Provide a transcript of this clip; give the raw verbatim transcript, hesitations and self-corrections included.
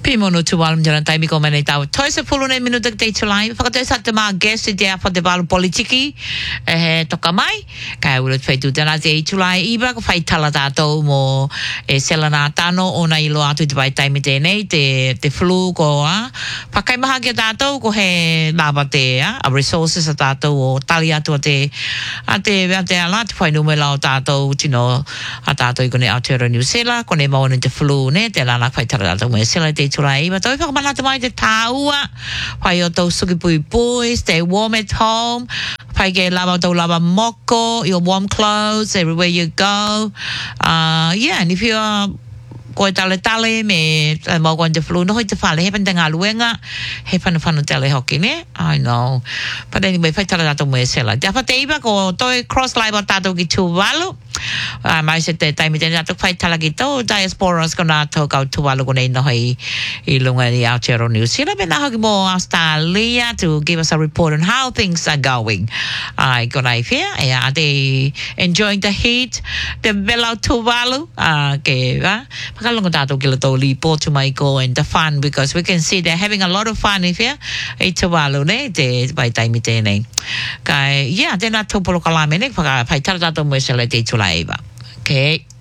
Primo no tuwalum jalan taimi ko manay tao. Toy sa pulo na minuto tay tulay. Pagkatay sa mga guest dia pa de balu politiki eh to kamai. Kaya ulit fay tu dana tay tulay iba ko fay tala tato mo e selana tano ona ilo atu de bai taimi te nei te te flu ko a. Pakai bahagi tato ko he laba te a resources tato o tali atu te ate ate ala te fay numero tato tino a tato ko ne Aotearoa New Zealand ko ne mo te flu ne te lana fay tala tato mo sela te tulai ba toi whakamana te mai te taua whai o tau suki pui pui stay warm at home whai ke lava tau lava moko your warm clothes everywhere you go uh, yeah and if you are ko tale tale me mo ko te flu no te fale he pendanga luenga he fanu fanu tele hoki ne I know but anyway fai tala tato mo sela te fa te iba ko toi cross live tato ki tu walu Uh, mai se te taimi te nato whai tala ki tau diasporas ko nā tau kau tuwalu ko nei noho i, i lunga i Aotearoa New Zealand. Bena hoki mo Australia to give us a report on how things are going. Ai ko nei fia, e a te enjoying the heat, te belau tuwalu, uh, ke wa. Pakalunga tātou ki la tau li pōtu mai ko and the fun because we can see they're having a lot of fun if ya, i tuwalu ne, te pai taimi te nei. Kai, yeah, tēnā tōpolo kalame ne, whai tala tātou mo se le te tula eva. Okay.